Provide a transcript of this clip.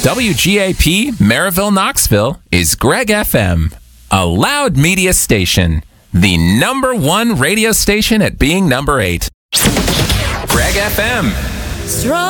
WGAP Maryville, Knoxville is Greg FM, a loud media station, the #1 radio station at being number 8. Greg FM. Strong.